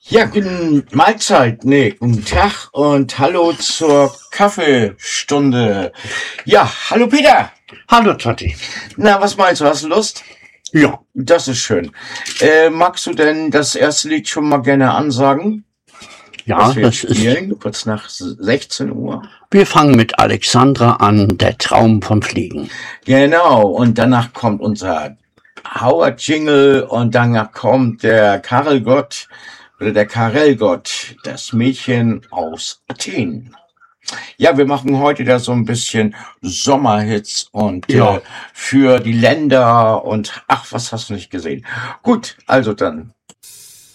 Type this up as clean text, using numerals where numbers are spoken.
Ja, guten Mahlzeit, nee, guten Tag und hallo zur Kaffeestunde. Ja, hallo Peter. Hallo Totti. Na, was meinst du, hast du Lust? Ja, Das ist schön. Magst du denn das erste Lied schon mal gerne ansagen? ja, Was wir das ist. spielen, kurz nach 16 Uhr. Wir fangen mit Alexandra an, der Traum vom Fliegen. Genau, und danach kommt unser Howard-Jingle und danach kommt der Karelgott oder der Karelgott, das Mädchen aus Athen. Ja, wir machen heute da so ein bisschen Sommerhits und Ja. für die Länder und ach, was hast du nicht gesehen? Gut, also dann